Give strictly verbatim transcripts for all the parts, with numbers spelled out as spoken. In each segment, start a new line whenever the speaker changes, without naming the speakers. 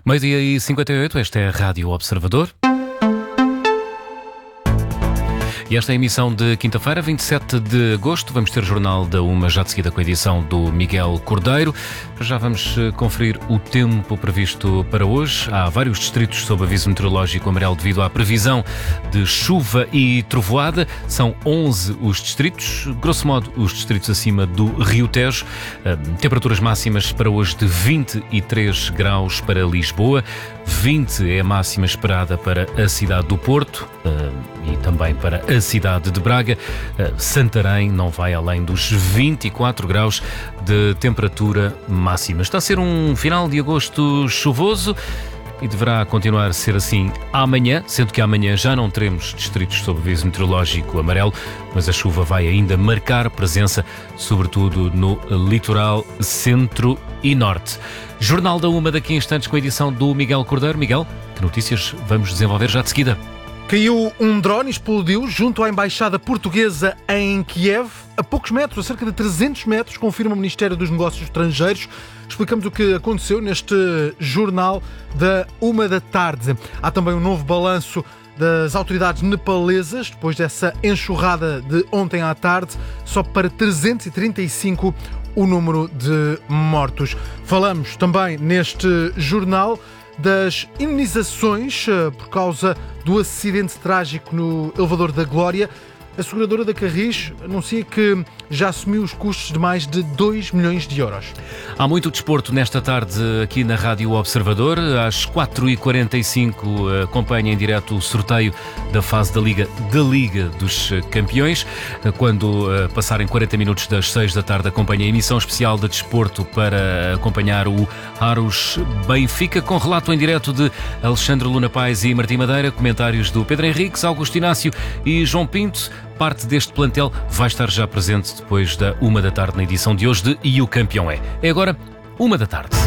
Meio-dia e cinquenta e oito, esta é a Rádio Observador. E esta é a emissão de quinta-feira, vinte e sete de agosto. Vamos ter Jornal da Uma já de seguida com a edição do Miguel Cordeiro. Já vamos conferir o tempo previsto para hoje. Há vários distritos sob aviso meteorológico amarelo devido à previsão de chuva e trovoada. São onze os distritos, grosso modo os distritos acima do Rio Tejo. Temperaturas máximas para hoje de vinte e três graus para Lisboa. vinte é a máxima esperada para a cidade do Porto e também para a cidade de Braga. Santarém não vai além dos vinte e quatro graus de temperatura máxima. Está a ser um final de agosto chuvoso e deverá continuar a ser assim amanhã, sendo que amanhã já não teremos distritos sob aviso meteorológico amarelo, mas a chuva vai ainda marcar presença, sobretudo no litoral centro e norte. Jornal da Uma daqui a instantes com a edição do Miguel Cordeiro. Miguel, que notícias vamos desenvolver já de seguida?
Caiu um drone e explodiu junto à Embaixada Portuguesa em Kiev, a poucos metros, a cerca de trezentos metros, confirma o Ministério dos Negócios Estrangeiros. Explicamos o que aconteceu neste jornal da uma da tarde. Há também um novo balanço das autoridades nepalesas, depois dessa enxurrada de ontem à tarde, só para trezentos e trinta e cinco o número de mortos. Falamos também neste jornal das indenizações por causa do acidente trágico no elevador da Glória. A seguradora da Carris anuncia que já assumiu os custos de mais de dois milhões de euros.
Há muito desporto nesta tarde aqui na Rádio Observador. Às quatro e quarenta e cinco acompanha em direto o sorteio da fase da Liga da Liga dos Campeões. Quando passarem quarenta minutos das seis da tarde, acompanha a emissão especial de desporto para acompanhar o Aros Benfica, com relato em direto de Alexandre Luna Pais e Martim Madeira, comentários do Pedro Henriques, Augusto Inácio e João Pinto. Parte deste plantel vai estar já presente depois da uma da tarde na edição de hoje de E o Campeão é. É agora uma da tarde.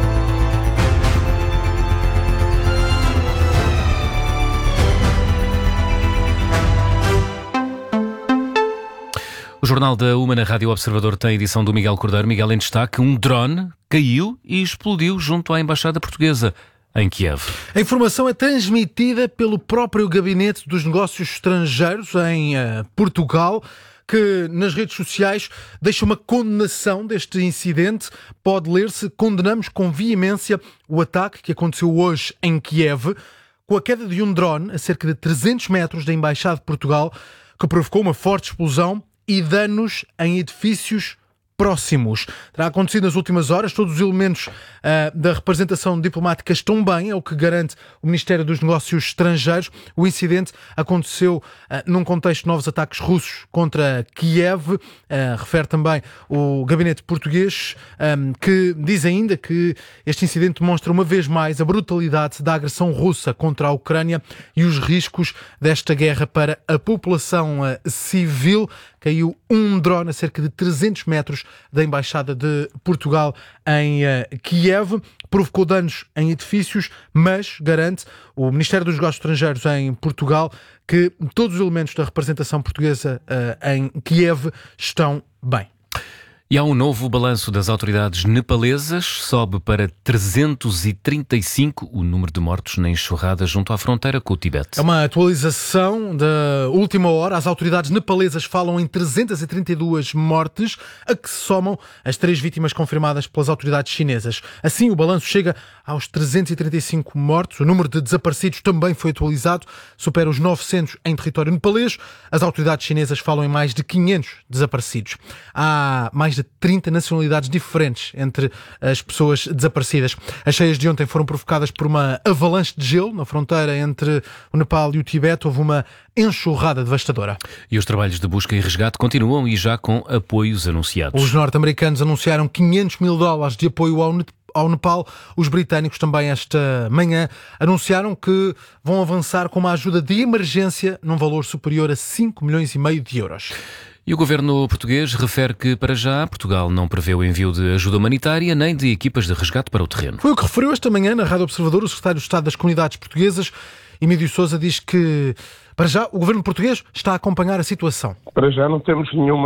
O Jornal da Uma na Rádio Observador tem a edição do Miguel Cordeiro. Miguel, em destaque, um drone caiu e explodiu junto à Embaixada Portuguesa em Kiev.
A informação é transmitida pelo próprio Gabinete dos Negócios Estrangeiros em uh, Portugal, que nas redes sociais deixa uma condenação deste incidente. Pode ler-se: condenamos com veemência o ataque que aconteceu hoje em Kiev, com a queda de um drone a cerca de trezentos metros da Embaixada de Portugal, que provocou uma forte explosão e danos em edifícios próximos. Terá acontecido nas últimas horas. Todos os elementos uh, da representação diplomática estão bem, é o que garante o Ministério dos Negócios Estrangeiros. O incidente aconteceu uh, num contexto de novos ataques russos contra Kiev. Uh, refere também o gabinete português, um, que diz ainda que este incidente demonstra uma vez mais a brutalidade da agressão russa contra a Ucrânia e os riscos desta guerra para a população uh, civil. Caiu um drone a cerca de trezentos metros da Embaixada de Portugal em uh, Kiev. Provocou danos em edifícios, mas garante o Ministério dos Negócios Estrangeiros em Portugal que todos os elementos da representação portuguesa uh, em Kiev estão bem.
E há um novo balanço das autoridades nepalesas. Sobe para trezentos e trinta e cinco o número de mortos na enxurrada junto à fronteira com o Tibete.
É uma atualização da última hora. As autoridades nepalesas falam em trezentos e trinta e duas mortes, a que se somam as três vítimas confirmadas pelas autoridades chinesas. Assim, o balanço chega aos trezentos e trinta e cinco mortos. O número de desaparecidos também foi atualizado, supera os novecentos em território nepalês. As autoridades chinesas falam em mais de quinhentos desaparecidos. Há mais de trinta nacionalidades diferentes entre as pessoas desaparecidas. As cheias de ontem foram provocadas por uma avalanche de gelo na fronteira entre o Nepal e o Tibete. Houve uma enxurrada devastadora.
E os trabalhos de busca e resgate continuam e já com apoios anunciados.
Os norte-americanos anunciaram quinhentos mil dólares de apoio ao Nepal. Ao Nepal, os britânicos também esta manhã anunciaram que vão avançar com uma ajuda de emergência num valor superior a cinco milhões e meio de euros.
E o governo português refere que, para já, Portugal não prevê o envio de ajuda humanitária nem de equipas de resgate para o terreno.
Foi o que referiu esta manhã na Rádio Observador o secretário de Estado das Comunidades Portuguesas, Emílio Sousa, diz que, para já, o governo português está a acompanhar a situação.
Para já não temos nenhuma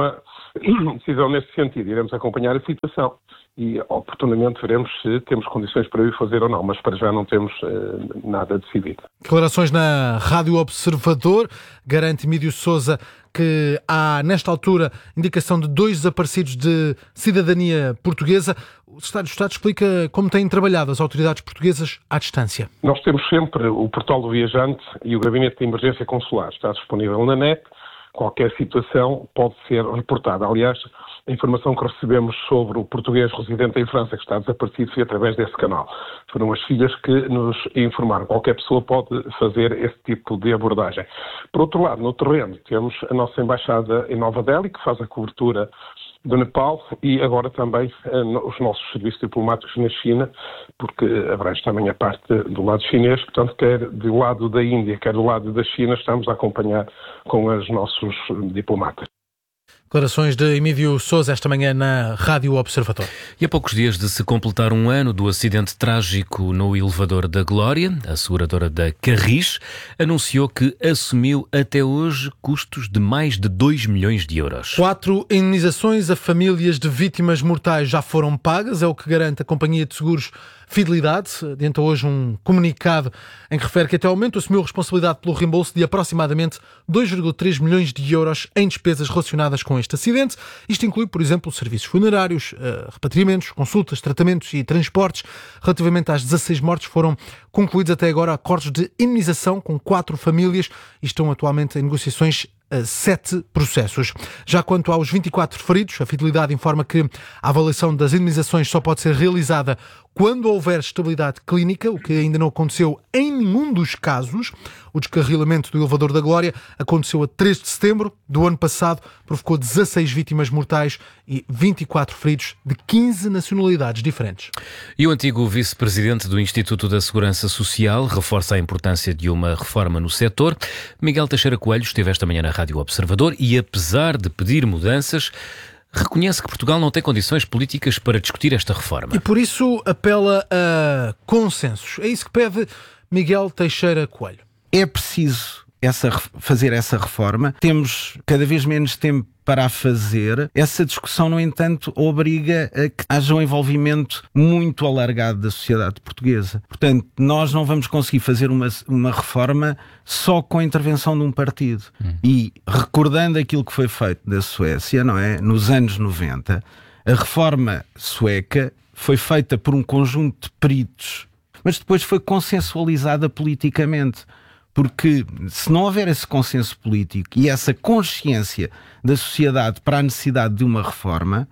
decisão nesse sentido. Iremos acompanhar a situação e, oportunamente, veremos se temos condições para o fazer ou não, mas para já não temos uh, nada decidido.
Declarações na Rádio Observador. Garante Emílio Sousa que há, nesta altura, indicação de dois desaparecidos de cidadania portuguesa. O Secretário de Estado explica como têm trabalhado as autoridades portuguesas à distância.
Nós temos sempre o portal do viajante e o gabinete de emergência consular. Está disponível na net. Qualquer situação pode ser reportada. Aliás, a informação que recebemos sobre o português residente em França que está desaparecido foi através desse canal. Foram as filhas que nos informaram. Qualquer pessoa pode fazer esse tipo de abordagem. Por outro lado, no terreno, temos a nossa embaixada em Nova Delhi, que faz a cobertura do Nepal, e agora também uh, os nossos serviços diplomáticos na China, porque abrange também a parte do lado chinês, portanto, quer do lado da Índia, quer do lado da China, estamos a acompanhar com os nossos diplomatas.
Declarações de Emílio Sousa esta manhã na Rádio Observador.
E a poucos dias de se completar um ano do acidente trágico no elevador da Glória, a seguradora da Carris anunciou que assumiu até hoje custos de mais de dois milhões de euros.
Quatro indenizações a famílias de vítimas mortais já foram pagas, é o que garante a Companhia de Seguros Fidelidade. Adianta hoje um comunicado em que refere que até ao momento assumiu responsabilidade pelo reembolso de aproximadamente dois vírgula três milhões de euros em despesas relacionadas com este acidente. Isto inclui, por exemplo, serviços funerários, repatriamentos, consultas, tratamentos e transportes. Relativamente às dezasseis mortes, foram concluídos até agora acordos de indenização com quatro famílias e estão atualmente em negociações sete processos. Já quanto aos vinte e quatro feridos, a Fidelidade informa que a avaliação das indenizações só pode ser realizada quando houver estabilidade clínica, o que ainda não aconteceu em nenhum dos casos. O descarrilamento do elevador da Glória aconteceu a três de setembro do ano passado, provocou dezasseis vítimas mortais e vinte e quatro feridos de quinze nacionalidades diferentes.
E o antigo vice-presidente do Instituto da Segurança Social reforça a importância de uma reforma no setor. Miguel Teixeira Coelho esteve esta manhã na Rádio Observador e, apesar de pedir mudanças, reconhece que Portugal não tem condições políticas para discutir esta reforma.
E por isso apela a consensos. É isso que pede Miguel Teixeira Coelho.
É preciso essa, fazer essa reforma. Temos cada vez menos tempo para a fazer. Essa discussão, no entanto, obriga a que haja um envolvimento muito alargado da sociedade portuguesa. Portanto, nós não vamos conseguir fazer uma, uma reforma só com a intervenção de um partido. Hum. E recordando aquilo que foi feito da Suécia, não é? Nos anos noventa, a reforma sueca foi feita por um conjunto de peritos, mas depois foi consensualizada politicamente. Porque se não houver esse consenso político e essa consciência da sociedade para a necessidade de uma reforma,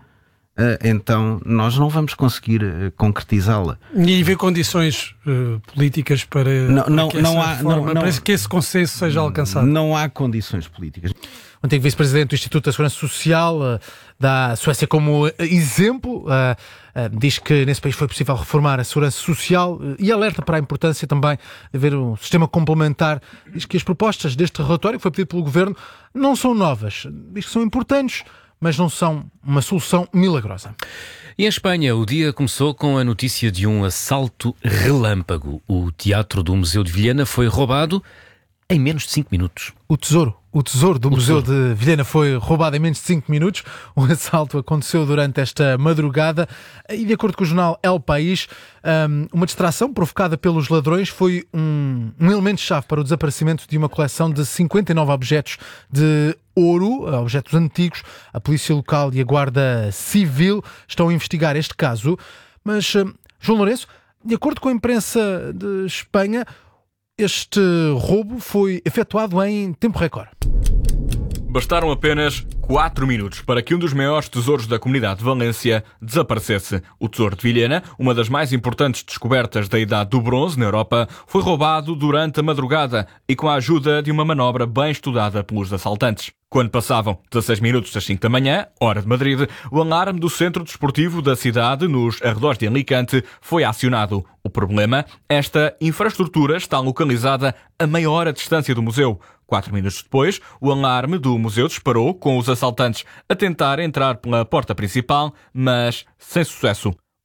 então nós não vamos conseguir concretizá-la.
E haver condições uh, políticas para,
não, não,
para que,
não
essa
há,
reforma,
não, não,
para que esse consenso seja alcançado.
Não há condições políticas.
O antigo vice-presidente do Instituto da Segurança Social uh, dá a Suécia como uh, exemplo, uh, uh, diz que nesse país foi possível reformar a segurança social uh, e alerta para a importância também de haver um sistema complementar. Diz que as propostas deste relatório que foi pedido pelo Governo não são novas, diz que são importantes, mas não são uma solução milagrosa.
E em Espanha, o dia começou com a notícia de um assalto relâmpago. O Teatro do Museu de Vilhena foi roubado em menos de cinco minutos.
O tesouro, o tesouro do
o
Museu
tesouro.
de Vilhena foi roubado em menos de cinco minutos. O assalto aconteceu durante esta madrugada e, de acordo com o jornal El País, uma distração provocada pelos ladrões foi um, um elemento-chave para o desaparecimento de uma coleção de cinquenta e nove objetos de ouro, objetos antigos. A Polícia Local e a Guarda Civil estão a investigar este caso. Mas, João Lourenço, de acordo com a imprensa de Espanha, este roubo foi efetuado em tempo recorde.
Bastaram apenas quatro minutos para que um dos maiores tesouros da Comunidade de Valência desaparecesse. O Tesouro de Vilhena, uma das mais importantes descobertas da Idade do Bronze na Europa, foi roubado durante a madrugada e com a ajuda de uma manobra bem estudada pelos assaltantes. Quando passavam dezasseis minutos das cinco da manhã, hora de Madrid, o alarme do centro desportivo da cidade, nos arredores de Alicante, foi acionado. O problema? Esta infraestrutura está localizada a meia hora de distância do museu. Quatro minutos depois, o alarme do museu disparou, com os assaltantes a tentar entrar pela porta principal, mas sem sucesso.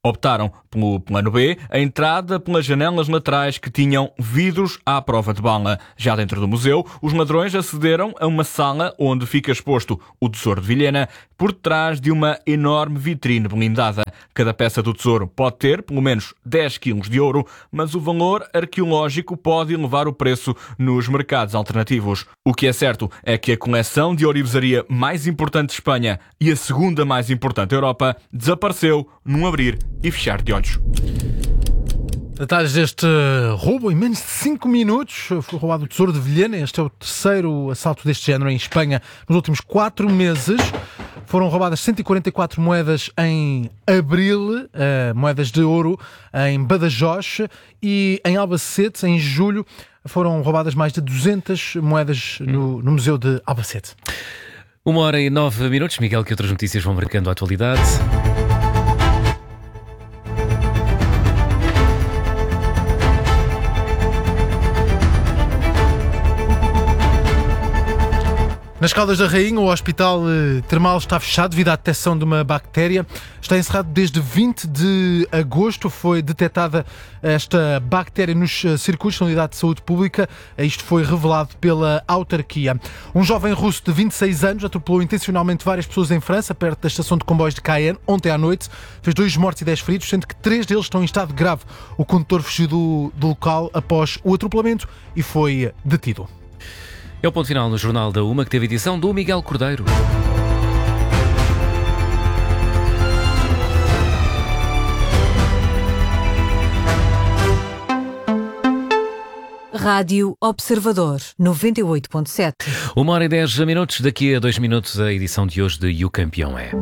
Optaram pelo plano B, a entrada pelas janelas laterais que tinham vidros à prova de bala. Já dentro do museu, os ladrões acederam a uma sala onde fica exposto o Tesouro de Vilhena por detrás de uma enorme vitrine blindada. Cada peça do tesouro pode ter pelo menos dez quilos de ouro, mas o valor arqueológico pode elevar o preço nos mercados alternativos. O que é certo é que a coleção de ourivesaria mais importante de Espanha e a segunda mais importante da Europa desapareceu num abrir e fechar de olhos.
Detalhes deste roubo em menos de cinco minutos. Foi roubado o Tesouro de Vilhena. Este é o terceiro assalto deste género em Espanha nos últimos quatro meses. Foram roubadas cento e quarenta e quatro moedas em Abril, uh, moedas de ouro em Badajoz, e em Albacete, em julho, foram roubadas mais de duzentas moedas no, no Museu de Albacete.
Uma hora e nove minutos. Miguel, que outras notícias vão marcando a atualidade?
Nas Caldas da Rainha, o hospital termal está fechado devido à detecção de uma bactéria. Está encerrado desde vinte de agosto. Foi detectada esta bactéria nos circuitos da Unidade de Saúde Pública. Isto foi revelado pela autarquia. Um jovem russo de vinte e seis anos atropelou intencionalmente várias pessoas em França, perto da estação de comboios de Cayenne, ontem à noite. Fez dois mortos e dez feridos, sendo que três deles estão em estado grave. O condutor fugiu do, do local após o atropelamento e foi detido.
É o ponto final no Jornal da Uma, que teve edição do Miguel Cordeiro.
Rádio Observador, noventa e oito ponto sete.
Uma hora e dez minutos. Daqui a dois minutos, a edição de hoje de E o Campeão é...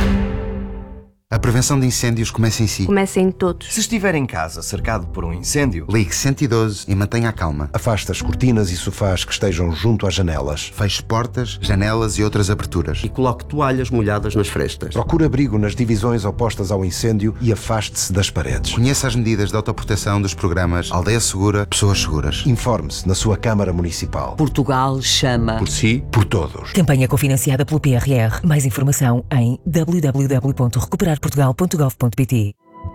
A prevenção de incêndios começa em si.
Começa em todos.
Se estiver em casa cercado por um incêndio,
ligue cento e doze e mantenha a calma.
Afaste as cortinas e sofás que estejam junto às janelas.
Feche portas, janelas e outras aberturas.
E coloque toalhas molhadas nas frestas.
Procure abrigo nas divisões opostas ao incêndio e afaste-se das paredes.
Conheça as medidas de autoproteção dos programas Aldeia Segura, Pessoas Seguras.
Informe-se na sua Câmara Municipal.
Portugal chama.
Por si, por todos.
Campanha cofinanciada pelo P R R. Mais informação em w w w ponto recuperar portugal ponto gov ponto p t.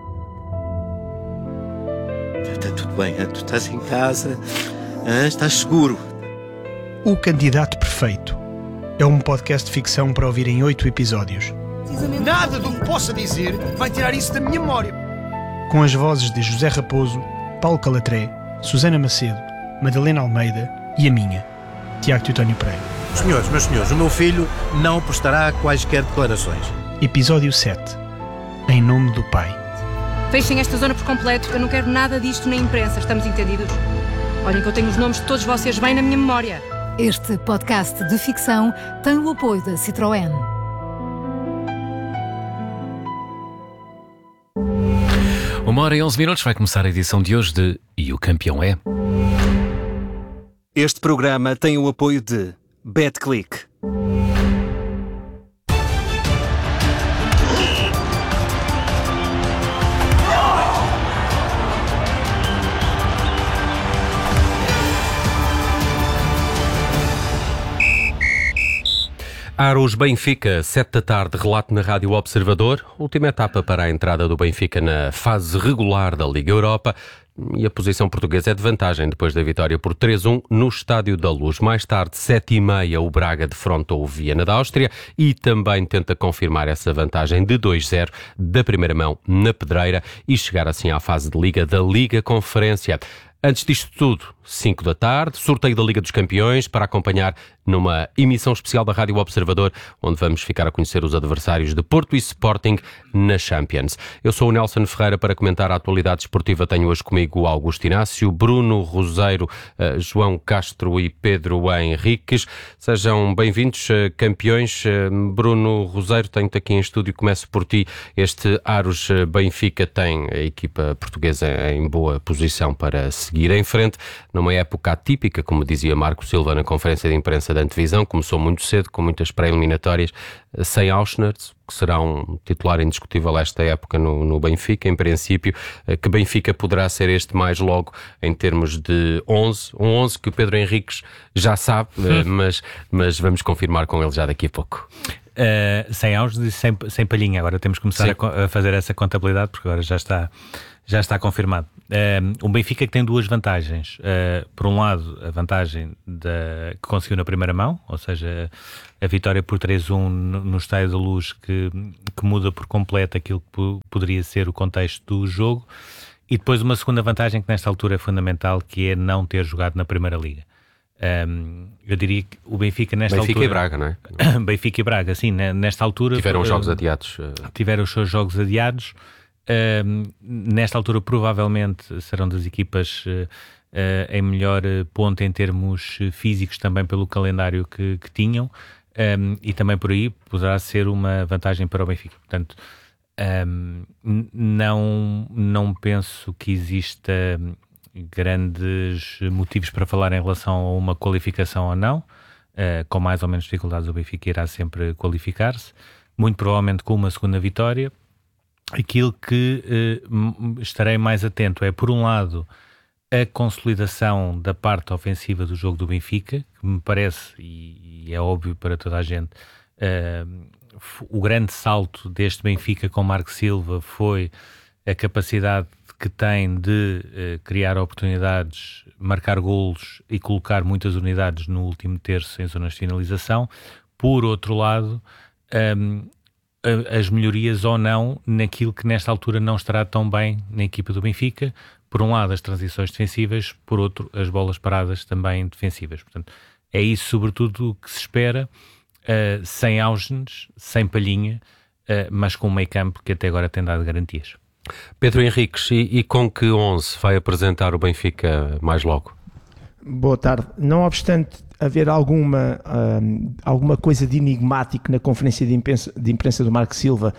Está tudo bem, tu estás em casa, estás seguro.
O Candidato Perfeito é um podcast de ficção para ouvir em oito episódios.
Nada do que possa dizer vai tirar isso da minha memória.
Com as vozes de José Raposo, Paulo Calatré, Susana Macedo, Madalena Almeida e a minha, Tiago Teutónio Pereira.
Senhores, meus senhores, o meu filho não prestará quaisquer declarações.
Episódio sete. Em nome do Pai.
Fechem esta zona por completo. Eu não quero nada disto na imprensa. Estamos entendidos? Olhem que eu tenho os nomes de todos vocês bem na minha memória.
Este podcast de ficção tem o apoio da Citroën.
Uma hora e onze minutos. Vai começar a edição de hoje de E o Campeão é...
Este programa tem o apoio de BetClick.
Aros Benfica, sete da tarde, relato na Rádio Observador. Última etapa para a entrada do Benfica na fase regular da Liga Europa. E a posição portuguesa é de vantagem depois da vitória por três a um no Estádio da Luz. Mais tarde, sete e meia, o Braga defrontou o Viena da Áustria e também tenta confirmar essa vantagem de dois a zero da primeira mão na Pedreira e chegar assim à fase de Liga da Liga Conferência. Antes disto tudo, cinco da tarde, sorteio da Liga dos Campeões para acompanhar numa emissão especial da Rádio Observador, onde vamos ficar a conhecer os adversários de Porto e Sporting na Champions. Eu sou o Nelson Ferreira para comentar a atualidade esportiva. Tenho hoje comigo o Augusto Inácio, Bruno Roseiro, uh, João Castro e Pedro Henriques. Sejam bem-vindos, uh, campeões. Uh, Bruno Roseiro, tenho-te aqui em estúdio, começo por ti. Este Aros Benfica tem a equipa portuguesa em boa posição para seguir em frente. Numa época atípica, como dizia Marco Silva na conferência de imprensa da antevisão, começou muito cedo, com muitas pré-eliminatórias, sem Auschwitz, que será um titular indiscutível esta época no, no Benfica, em princípio. Que Benfica poderá ser este mais logo em termos de onze, um onze que o Pedro Henriques já sabe, hum. mas, mas vamos confirmar com ele já daqui a pouco.
Uh, sem Ausnes e sem, sem Palhinha. Agora temos que começar a, a fazer essa contabilidade, porque agora já está, já está confirmado. Uh, um Benfica que tem duas vantagens. Uh, por um lado, a vantagem da, que conseguiu na primeira mão, ou seja, a vitória por três a um no, no Estádio da Luz, que, que muda por completo aquilo que p- poderia ser o contexto do jogo. E depois uma segunda vantagem que nesta altura é fundamental, que é não ter jogado na Primeira Liga. Um, eu diria que o Benfica nesta
Benfica
altura...
e Braga, não é?
Benfica e Braga, sim, nesta altura...
Tiveram
uh,
jogos adiados. Uh...
Tiveram os seus jogos adiados. Uh, nesta altura provavelmente serão das equipas uh, uh, em melhor ponto em termos físicos, também pelo calendário que, que tinham, um, e também por aí poderá ser uma vantagem para o Benfica. Portanto, um, não, não penso que exista grandes motivos para falar em relação a uma qualificação ou não. Uh, com mais ou menos dificuldades o Benfica irá sempre qualificar-se, muito provavelmente com uma segunda vitória. Aquilo que uh, estarei mais atento é, por um lado, a consolidação da parte ofensiva do jogo do Benfica, que me parece, e, e é óbvio para toda a gente, uh, o grande salto deste Benfica com Marco Silva foi a capacidade que tem de uh, criar oportunidades, marcar golos e colocar muitas unidades no último terço em zonas de finalização. Por outro lado, um, a, as melhorias ou não naquilo que nesta altura não estará tão bem na equipa do Benfica. Por um lado, as transições defensivas, por outro, as bolas paradas também defensivas. Portanto, é isso sobretudo que se espera, uh, sem Ausnes, sem Palhinha, uh, mas com um meio campo que até agora tem dado garantias.
Pedro Henriques, e, e com que onze vai apresentar o Benfica mais logo?
Boa tarde. Não obstante haver alguma, um, alguma coisa de enigmático na conferência de imprensa, de imprensa do Marco Silva,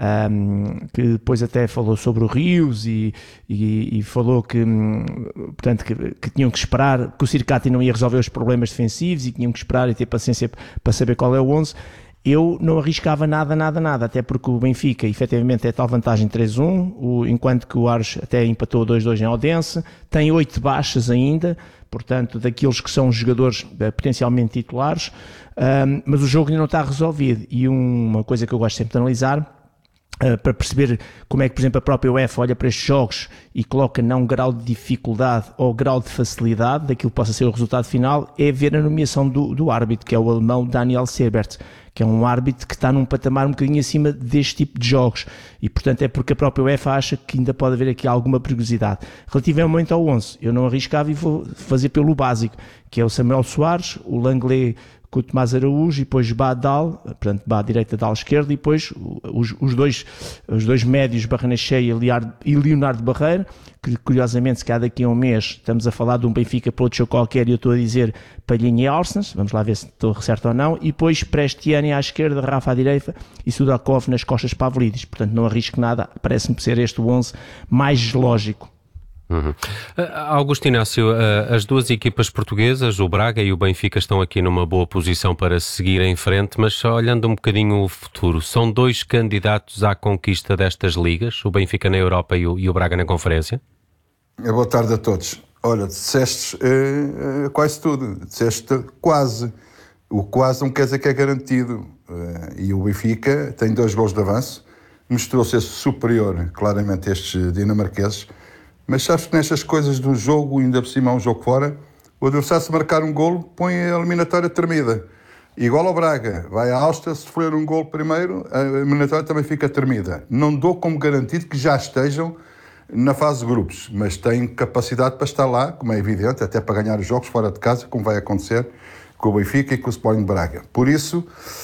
um, que depois até falou sobre o Rios e, e, e falou que, um, portanto, que, que tinham que esperar, que o Circati não ia resolver os problemas defensivos e que tinham que esperar e ter paciência para saber qual é o onze. Eu não arriscava nada, nada, nada, até porque o Benfica, efetivamente, é tal vantagem três a um, o, enquanto que o Ares até empatou dois a dois em Odense, tem oito baixas ainda, portanto, daqueles que são jogadores uh, potencialmente titulares, um, mas o jogo ainda não está resolvido. E um, uma coisa que eu gosto sempre de analisar, Uh, para perceber como é que, por exemplo, a própria UEFA olha para estes jogos e coloca não grau de dificuldade ou grau de facilidade daquilo que possa ser o resultado final, é ver a nomeação do, do árbitro, que é o alemão Daniel Sebert, que é um árbitro que está num patamar um bocadinho acima deste tipo de jogos, e portanto é porque a própria UEFA acha que ainda pode haver aqui alguma perigosidade. Relativamente ao onze, eu não arriscava e vou fazer pelo básico, que é o Samuel Soares, o Langley com o Tomás Araújo, e depois Badal, portanto Bá à direita, Dal à esquerda, e depois os, os, dois, os dois médios, Barrenechea e Leonardo Barreiro, que curiosamente, se calhar daqui a um mês estamos a falar de um Benfica para outro jogo qualquer e eu estou a dizer Palhinha e Arsens, vamos lá ver se estou certo ou não, e depois Prestiani à esquerda, Rafa à direita e Sudakov nas costas Pavlidis. Portanto não arrisco nada, parece-me ser este o onze mais lógico.
Uhum. Uh, Augusto Inácio, uh, as duas equipas portuguesas, o Braga e o Benfica, estão aqui numa boa posição para seguir em frente, mas olhando um bocadinho o futuro, são dois candidatos à conquista destas ligas, o Benfica na Europa e o, e o Braga na Conferência?
Boa tarde a todos. Olha, disseste uh, uh, quase tudo, disseste quase. O quase não quer dizer que é garantido. Uh, e o Benfica tem dois gols de avanço, mostrou ser superior claramente a estes dinamarqueses. Mas sabes que nestas coisas do jogo, ainda por cima um jogo fora, o adversário, se marcar um golo, põe a eliminatória tremida. Igual ao Braga, vai à Áustria, se sofrer um golo primeiro, a eliminatória também fica tremida. Não dou como garantido que já estejam na fase de grupos, mas têm capacidade para estar lá, como é evidente, até para ganhar os jogos fora de casa, como vai acontecer com o Benfica e com o Sporting Braga. Por isso,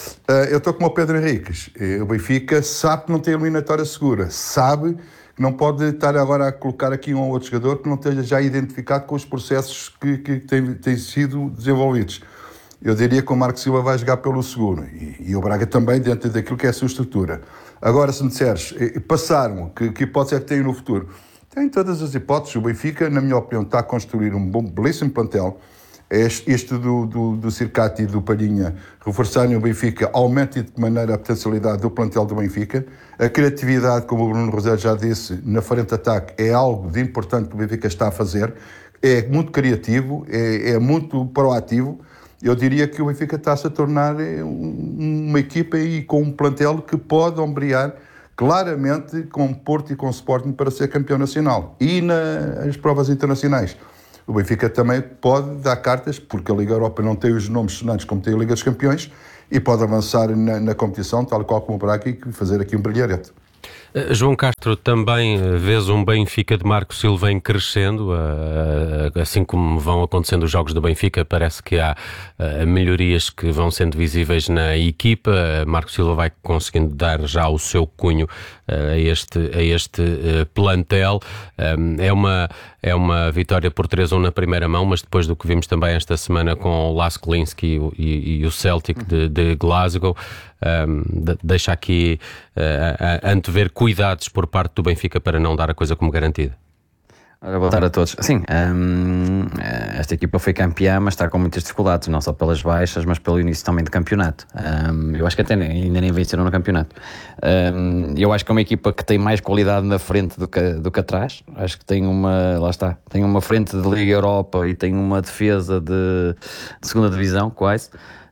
eu estou como o Pedro Henriques. O Benfica sabe que não tem eliminatória segura, sabe que não pode estar agora a colocar aqui um ou outro jogador que não esteja já identificado com os processos que, que têm, têm sido desenvolvidos. Eu diria que o Marco Silva vai jogar pelo seguro e, e o Braga também dentro daquilo que é a sua estrutura. Agora, se me disseres, passaram, que, que hipótese é que tem no futuro? Tem todas as hipóteses. O Benfica, na minha opinião, está a construir um bom, belíssimo plantel. Este, este do, do, do Circati e do Palhinha reforçarem o Benfica aumenta de maneira a potencialidade do plantel do Benfica. A criatividade, como o Bruno Rosé já disse, na frente de ataque é algo de importante que o Benfica está a fazer. É muito criativo, é, é muito proativo eu diria que o Benfica está-se a tornar uma equipa e com um plantel que pode ombrear claramente com Porto e com Sporting para ser campeão nacional. E nas provas internacionais, o Benfica também pode dar cartas, porque a Liga Europa não tem os nomes sonantes como tem a Liga dos Campeões, e pode avançar na, na competição, tal qual como o Braga, e fazer aqui um brilharete.
Uh, João Castro, também uh, vês um Benfica de Marco Silva em crescendo, uh, assim como vão acontecendo os jogos do Benfica, parece que há uh, melhorias que vão sendo visíveis na equipa. Uh, Marco Silva vai conseguindo dar já o seu cunho uh, a este, a este uh, plantel. Um, é, uma, é uma vitória por três a um na primeira mão, mas depois do que vimos também esta semana com o Lask Linz e, e, e o Celtic de, de Glasgow, um, de, deixa aqui uh, antever cuidados por parte do Benfica para não dar a coisa como garantida.
Ora, boa tarde a todos. Sim, hum, esta equipa foi campeã, mas está com muitas dificuldades, não só pelas baixas, mas pelo início também do campeonato. Hum, eu acho que até nem, ainda nem venceram no campeonato. Hum, eu acho que é uma equipa que tem mais qualidade na frente do que, do que atrás. Acho que tem uma, lá está, tem uma frente de Liga Europa e tem uma defesa de, de segunda divisão, quase.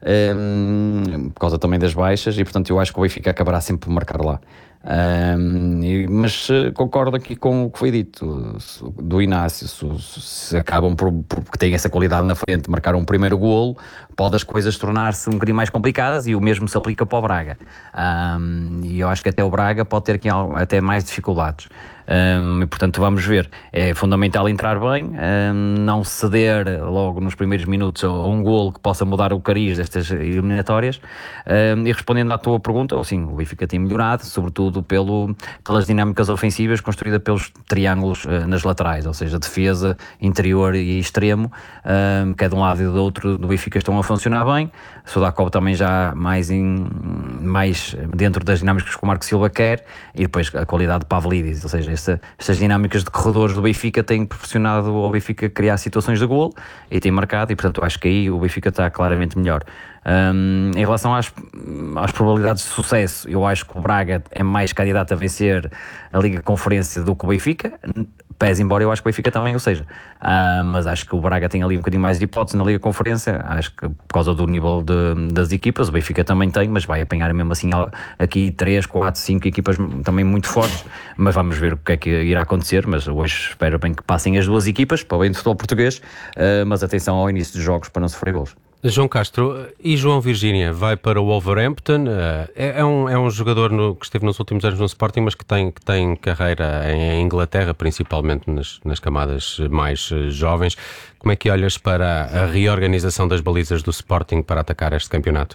Um, por causa também das baixas, e portanto eu acho que o Benfica acabará sempre por marcar lá. Um, e, mas concordo aqui com o que foi dito do Inácio. Se, se acabam por, porque têm essa qualidade na frente, marcar um primeiro golo, pode as coisas tornar-se um bocadinho mais complicadas, e o mesmo se aplica para o Braga. Um, e eu acho que até o Braga pode ter aqui até mais dificuldades. Um, e portanto vamos ver, é fundamental entrar bem, um, não ceder logo nos primeiros minutos a um golo que possa mudar o cariz destas eliminatórias. Um, e respondendo à tua pergunta, sim, o Benfica tem melhorado, sobretudo pelo, pelas dinâmicas ofensivas construídas pelos triângulos uh, nas laterais, ou seja, defesa, interior e extremo, um, que é de um lado e do outro do Benfica estão a funcionar bem. Sudakov também já mais, em, mais dentro das dinâmicas que o Marco Silva quer, e depois a qualidade de Pavlidis, ou seja, esta, estas dinâmicas de corredores do Benfica têm proporcionado ao Benfica criar situações de golo e tem marcado, e portanto acho que aí o Benfica está claramente melhor. Um, em relação às, às probabilidades de sucesso, eu acho que o Braga é mais candidato a vencer a Liga Conferência do que o Benfica, pese embora eu acho que o Benfica também, ou seja, uh, mas acho que o Braga tem ali um bocadinho mais de hipótese na Liga Conferência, acho que por causa do nível de, das equipas. O Benfica também tem, mas vai apanhar mesmo assim aqui três, quatro, cinco equipas também muito fortes, mas vamos ver o que é que irá acontecer. Mas hoje espero bem que passem as duas equipas, para o bem do futebol português, uh, mas atenção ao início dos jogos para não sofrer golos.
João Castro, e João Virgínia vai para o Wolverhampton. É, é, um, é um jogador no, que esteve nos últimos anos no Sporting, mas que tem, que tem carreira em Inglaterra, principalmente nas, nas camadas mais jovens. Como é que olhas para a reorganização das balizas do Sporting para atacar este campeonato?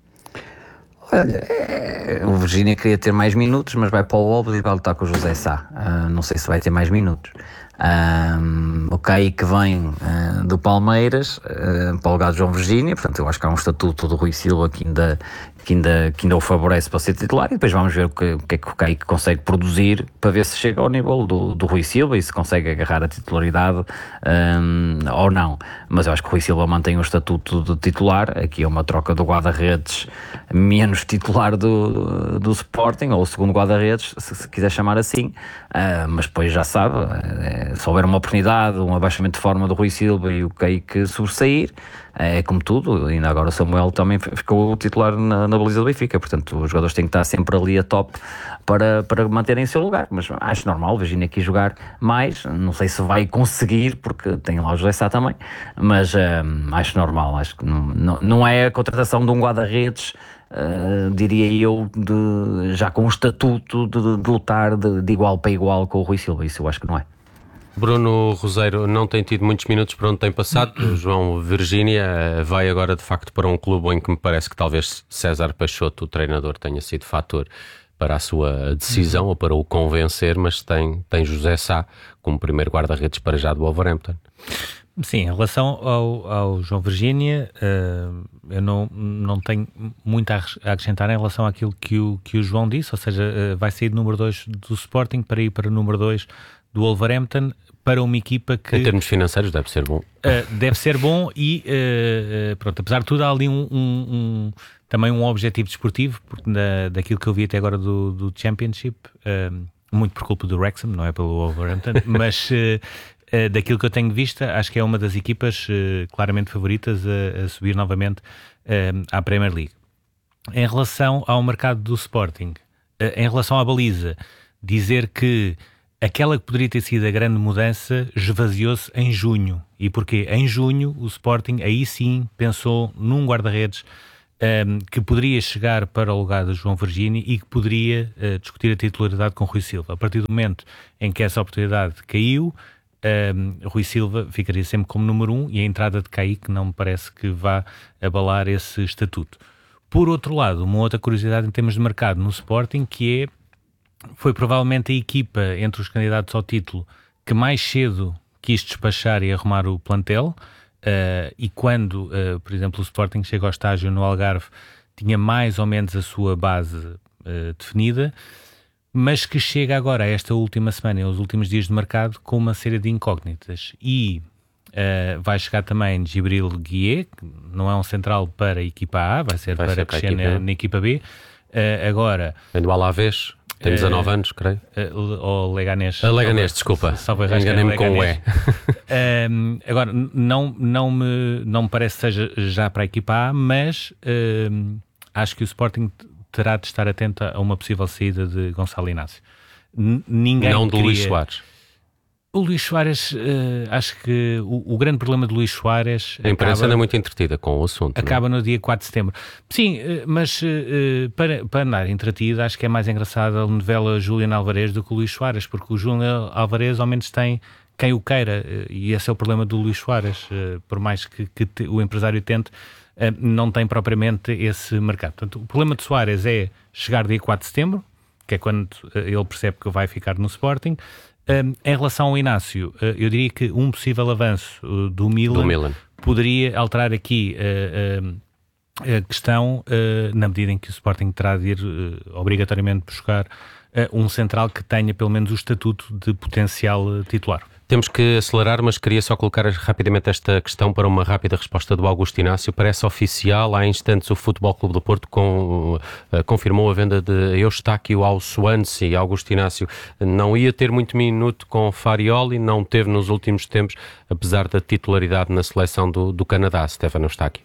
Olha, é, o Virgínia queria ter mais minutos, mas vai para o Wolves e vai lutar com o José Sá. Uh, não sei se vai ter mais minutos. Um, o Kaique vem uh, do Palmeiras uh, para o lugar de João Virgínia, portanto eu acho que há um estatuto do Rui Silva que ainda, que ainda, que ainda o favorece para ser titular, e depois vamos ver o que, o que é que o Kaique consegue produzir para ver se chega ao nível do, do Rui Silva e se consegue agarrar a titularidade um, ou não. Mas eu acho que o Rui Silva mantém o estatuto de titular. Aqui é uma troca do guarda-redes menos titular do, do Sporting, ou o segundo guarda-redes, se, se quiser chamar assim, uh, mas depois já sabe, uh, se houver uma oportunidade, um abaixamento de forma do Rui Silva e o Kaique sobressair, é como tudo. Ainda agora o Samuel também ficou titular na, na baliza do Benfica, portanto os jogadores têm que estar sempre ali a top para, para manterem o seu lugar. Mas acho normal o Virgínia aqui jogar mais, não sei se vai conseguir, porque tem lá o José Sá também, mas um, acho normal. Acho que não, não, não é a contratação de um guarda-redes, Uh, diria eu, de, já com o estatuto de, de lutar de, de igual para igual com o Rui Silva. Isso eu acho que não é.
Bruno Roseiro não tem tido muitos minutos por onde tem passado. João Virgínia vai agora de facto para um clube em que me parece que talvez César Peixoto, o treinador, tenha sido fator para a sua decisão uhum. ou para o convencer, mas tem, tem José Sá como primeiro guarda-redes para já do Wolverhampton.
Sim, em relação ao, ao João Virgínia, uh, eu não, não tenho muito a acrescentar em relação àquilo que o, que o João disse, ou seja, uh, vai sair de número dois do Sporting para ir para o número dois do Wolverhampton, para uma equipa que...
Em termos financeiros deve ser bom.
Uh, deve ser bom e, uh, pronto, apesar de tudo há ali um, um, um, também um objetivo desportivo, porque da, daquilo que eu vi até agora do, do Championship, uh, muito por culpa do Wrexham, não é pelo Wolverhampton, mas... Uh, Uh, daquilo que eu tenho de vista, acho que é uma das equipas uh, claramente favoritas a, a subir novamente uh, à Premier League. Em relação ao mercado do Sporting, uh, em relação à baliza, dizer que aquela que poderia ter sido a grande mudança esvaziou-se em junho. E porquê? Em junho o Sporting aí sim pensou num guarda-redes um, que poderia chegar para o lugar de João Virgínia e que poderia uh, discutir a titularidade com Rui Silva. A partir do momento em que essa oportunidade caiu, um, Rui Silva ficaria sempre como número um e a entrada de Kaique não me parece que vá abalar esse estatuto. Por outro lado, uma outra curiosidade em termos de mercado no Sporting, que é foi provavelmente a equipa entre os candidatos ao título que mais cedo quis despachar e arrumar o plantel, uh, e quando, uh, por exemplo, o Sporting chega ao estágio no Algarve, tinha mais ou menos a sua base uh, definida, mas que chega agora a esta última semana, aos últimos dias de mercado, com uma série de incógnitas. E uh, vai chegar também Djibril Guié, que não é um central para a equipa A, vai ser vai para ser crescer na, na equipa B. Uh, agora...
Vem do Alavés. Tem dezanove uh, anos, creio.
Uh, ou Leganés.
A Leganés, desculpa. Enganei-me com o E.
um, agora, não, não, me, não me parece que seja já para a equipa A, mas um, acho que o Sporting terá de estar atento a uma possível saída de Gonçalo Inácio. N- ninguém
não
queria...
do Luís Soares.
O Luís Soares, uh, acho que o, o grande problema de Luís Soares...
A imprensa
acaba,
anda muito entretida com o assunto.
Acaba
não?
no dia quatro de setembro. Sim, uh, mas uh, para, para andar entretido, acho que é mais engraçada a novela Julián Álvarez do que o Luís Soares, porque o Julián Álvarez ao menos tem quem o queira, uh, e esse é o problema do Luís Soares. Uh, por mais que, que te, o empresário tente, uh, não tem propriamente esse mercado. Portanto, o problema de Soares é chegar dia quatro de setembro, que é quando uh, ele percebe que vai ficar no Sporting. Um, em relação ao Inácio, uh, eu diria que um possível avanço uh, do, Milan
do Milan
poderia alterar aqui uh, uh, a questão, uh, na medida em que o Sporting terá de ir uh, obrigatoriamente buscar uh, um central que tenha pelo menos o estatuto de potencial uh, titular.
Temos que acelerar, mas queria só colocar rapidamente esta questão para uma rápida resposta do Augusto Inácio. Parece oficial, há instantes o Futebol Clube do Porto com, uh, confirmou a venda de Eustáquio ao Swansea. Augusto Inácio não ia ter muito minuto com Farioli, não teve nos últimos tempos, apesar da titularidade na seleção do, do Canadá. Stefano Eustáquio.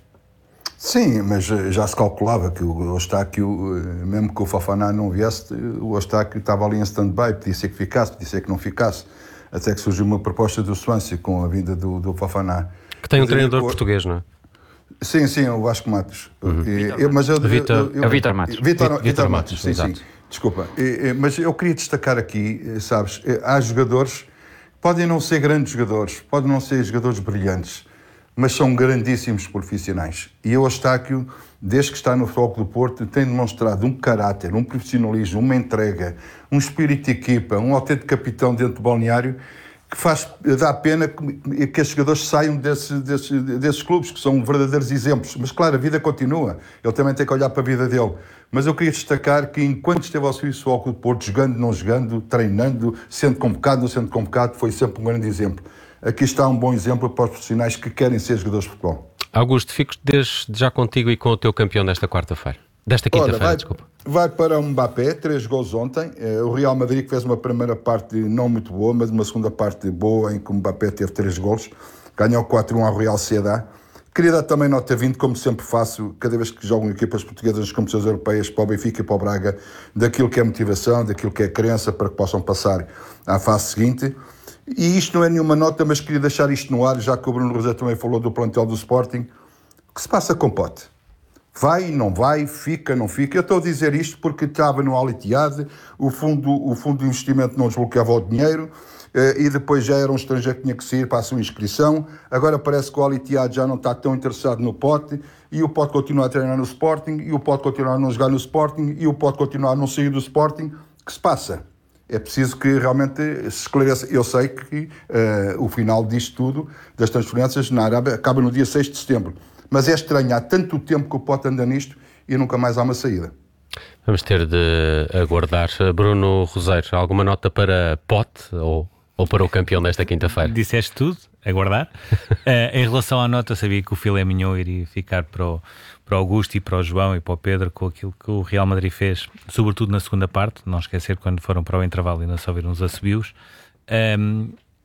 Sim, mas já se calculava que o Eustáquio, mesmo que o Fofana não viesse, o Eustáquio estava ali em stand-by, podia ser que ficasse, podia ser que não ficasse. Até que surgiu uma proposta do Swansea com a vinda do, do Fofana.
Que tem um mas treinador eu, português, não é?
Sim, sim, o Vasco Matos.
Uhum.
E, eu, mas eu,
Vitor,
eu, eu,
é o Vitor Matos.
Vitor, Vitor Matos, sim, exato. sim. Desculpa. E, mas eu queria destacar aqui, sabes, há jogadores, podem não ser grandes jogadores, podem não ser jogadores brilhantes, mas são grandíssimos profissionais. E o Eustáquio, desde que está no Futebol Clube do Porto, tem demonstrado um caráter, um profissionalismo, uma entrega, um espírito de equipa, um autêntico capitão dentro do balneário, que faz, dá pena que, que esses jogadores saiam desse, desse, desses clubes, que são verdadeiros exemplos. Mas claro, a vida continua, ele também tem que olhar para a vida dele. Mas eu queria destacar que enquanto esteve ao serviço do Futebol Clube do Porto, jogando, não jogando, treinando, sendo convocado, não sendo convocado, foi sempre um grande exemplo. Aqui está um bom exemplo para os profissionais que querem ser jogadores de futebol.
Augusto, fico desde já contigo e com o teu campeão desta quarta-feira. Desta quinta-feira, desculpa.
Vai para o Mbappé, três gols ontem. O Real Madrid que fez uma primeira parte não muito boa, mas uma segunda parte boa em que o Mbappé teve três gols. Ganhou quatro a um ao Real Sociedad. Queria dar também nota vinte, como sempre faço, cada vez que jogam equipas portuguesas nas competições europeias, para o Benfica e para o Braga, daquilo que é motivação, daquilo que é crença, para que possam passar à fase seguinte. E isto não é nenhuma nota, mas queria deixar isto no ar, já que o Bruno Rosé também falou do plantel do Sporting. O que se passa com Pote? Vai, não vai, fica, não fica. Eu estou a dizer isto porque estava no Al Ittihad, o fundo, o fundo de investimento não desbloqueava o dinheiro, e depois já era um estrangeiro que tinha que sair para a sua inscrição. Agora parece que o Al Ittihad já não está tão interessado no Pote, e o Pote continua a treinar no Sporting, e o Pote continua a não jogar no Sporting, e o Pote continua a não sair do Sporting. O que se passa? É preciso que realmente se esclareça. Eu sei que uh, o final disto tudo, das transferências na Arábia, acaba no dia seis de setembro. Mas é estranho, há tanto tempo que o Pote anda nisto e nunca mais há uma saída.
Vamos ter de aguardar. Bruno Roseiro, alguma nota para Pote ou, ou para o campeão desta quinta-feira?
Disseste tudo, aguardar. uh, em relação à nota, sabia que o filé mignon iria ficar para o, para o Augusto e para o João e para o Pedro com aquilo que o Real Madrid fez, sobretudo na segunda parte. Não esquecer quando foram para o intervalo ainda só viram os assobios. Um,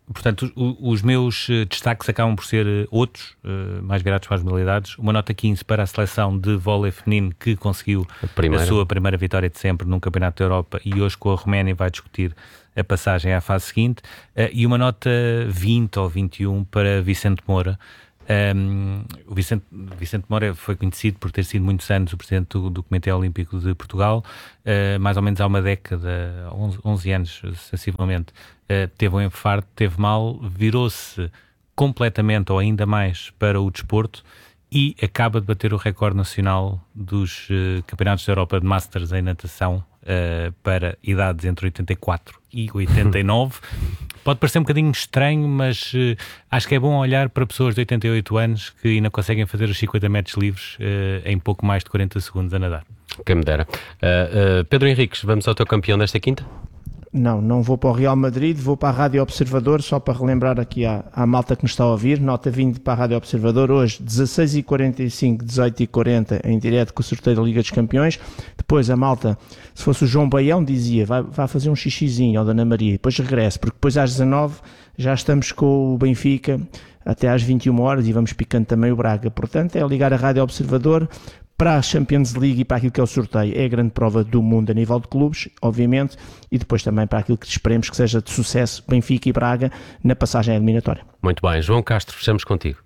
Portanto, o, os meus destaques acabam por ser outros, uh, mais virados para as modalidades. Uma nota quinze para a seleção de vôlei feminino, que conseguiu a, a sua primeira vitória de sempre num Campeonato da Europa e hoje com a Roménia vai discutir a passagem à fase seguinte. Uh, e uma nota vinte ou vinte e um para Vicente Moura. Um, o Vicente, Vicente Moura foi conhecido por ter sido muitos anos o presidente do, do Comitê Olímpico de Portugal, uh, mais ou menos há uma década, onze, onze anos sensivelmente, uh, teve um infarto, teve mal, virou-se completamente ou ainda mais para o desporto e acaba de bater o recorde nacional dos uh, Campeonatos da Europa de Masters em natação uh, para idades entre oitenta e quatro e oitenta e nove. Pode parecer um bocadinho estranho, mas uh, acho que é bom olhar para pessoas de oitenta e oito anos que ainda conseguem fazer os cinquenta metros livres uh, em pouco mais de quarenta segundos a nadar.
Quem me dera. Uh, uh, Pedro Henriques, vamos ao teu campeão desta quinta?
Não, não vou para o Real Madrid, vou para a Rádio Observador, só para relembrar aqui à, à malta que nos está a ouvir. Nota vinte para a Rádio Observador, hoje dezasseis e quarenta e cinco, dezoito e quarenta, em direto com o sorteio da Liga dos Campeões. Depois a malta, se fosse o João Baião, dizia, vai, vai fazer um xixizinho ao Dona Maria, depois regresse, porque depois às dezanove já estamos com o Benfica até às vinte e uma horas e vamos picando também o Braga. Portanto, é ligar a Rádio Observador para a Champions League e para aquilo que é o sorteio. É a grande prova do mundo a nível de clubes, obviamente, e depois também para aquilo que esperemos que seja de sucesso, Benfica e Braga, na passagem eliminatória.
Muito bem. João Castro, fechamos contigo.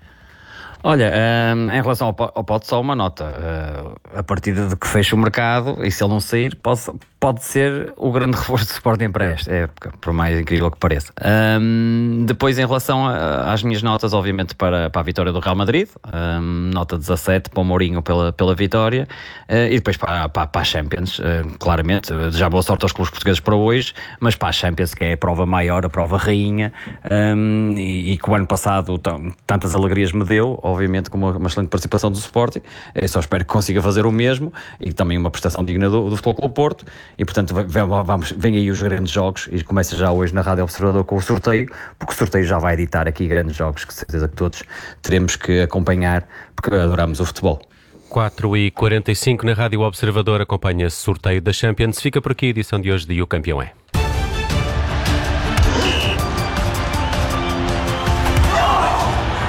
Olha, um, em relação ao, ao Pote, só uma nota. Uh, a partir de que fecha o mercado, e se ele não sair, pode, pode ser o grande reforço do Sporting para esta época, por mais incrível que pareça. Um, depois, em relação a, às minhas notas, obviamente, para, para a vitória do Real Madrid, um, nota dezassete para o Mourinho pela, pela vitória, uh, e depois para, para, para a Champions, uh, claramente, já boa sorte aos clubes portugueses para hoje, mas para a Champions, que é a prova maior, a prova rainha, um, e, e que o ano passado t- tantas alegrias me deu, obviamente com uma, uma excelente participação do Sporting. Eu só espero que consiga fazer o mesmo e também uma prestação digna do, do Futebol Clube Porto e portanto vem, vamos, vem aí os grandes jogos e começa já hoje na Rádio Observador com o sorteio, porque o sorteio já vai editar aqui grandes jogos que certeza que todos teremos que acompanhar porque adoramos o futebol.
quatro e quarenta e cinco na Rádio Observador, acompanha-se sorteio da Champions. Fica por aqui a edição de hoje de O Campeão É.